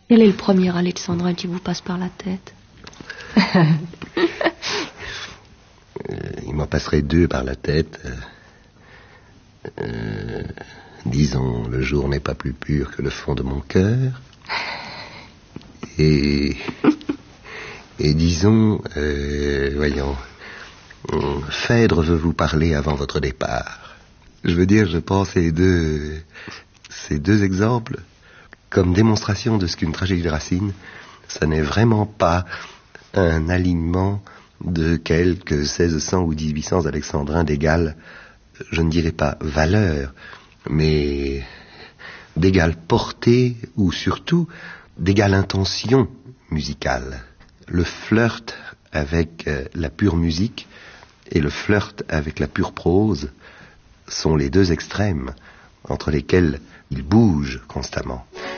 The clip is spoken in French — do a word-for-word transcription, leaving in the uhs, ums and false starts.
Quel est le premier alexandrin qui vous passe par la tête? euh, Il m'en passerait deux par la tête. Euh, euh, disons, le jour n'est pas plus pur que le fond de mon cœur. Et... Et disons, euh, voyons, Phèdre veut vous parler avant votre départ. Je veux dire, je pense ces deux, ces deux exemples comme démonstration de ce qu'une tragédie de Racine, ça n'est vraiment pas un alignement de quelques seize cents ou dix-huit cents alexandrins d'égale, je ne dirais pas valeur, mais d'égale portée ou surtout d'égale intention musicale. Le flirt avec euh, la pure musique et le flirt avec la pure prose sont les deux extrêmes entre lesquels il bouge constamment.